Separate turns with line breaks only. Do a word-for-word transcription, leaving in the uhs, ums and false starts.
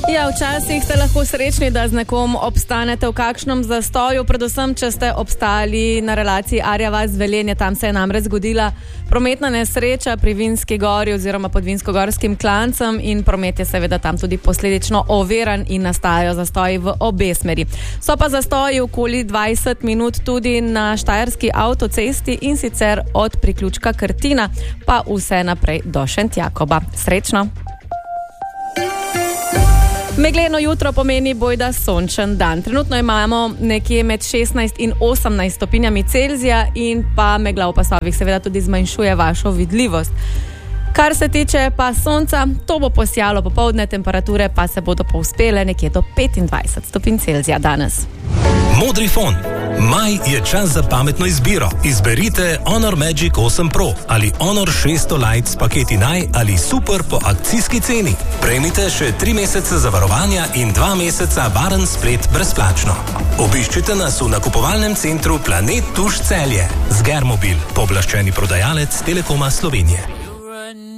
Ja, včasih ste lahko srečni, da z nekom obstanete v kakšnem zastoju, predvsem, če ste obstali na relaciji Arja-Vas-Velenje. Tam se je namreč zgodila prometna nesreča pri Vinski gori oziroma pod Vinskogorskim klancem in promet je seveda tam tudi posledično oviran in nastajajo zastoji v obe smeri. So pa zastoji okoli dvajset minut tudi na štajerski avtocesti in sicer od priključka Krtina pa vse naprej do Šentjakoba. Srečno! Megleno jutro pomeni bojda sončen dan. Trenutno imamo nekje med šestnajst in osemnajst stopinjami Celzija in pa megla v pasovih seveda tudi zmanjšuje vašo vidljivost. Kar se tiče pa sonca, to bo posijalo popoldne, temperature pa se bodo povzpele nekje do petindvajset stopinj Celzija danes.
Modri fon. Maj je čas za pametno izbiro. Izberite Honor Magic osem Pro ali Honor šeststo Lite s paketi naj ali super po akcijski ceni. Prejmite še tri mesece zavarovanja in dva meseca varen splet brezplačno. Obiščite nas v nakupovalnem centru Planet Tuš Celje. Zgermobil, pooblaščeni prodajalec Telekoma Slovenije.